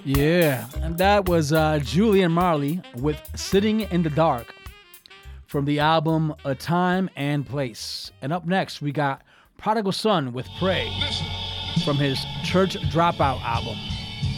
Yeah, and that was Julian Marley with Sitting in the Dark from the album A Time and Place. And up next, we got Prodigal Son with Pray from his Church Dropout album.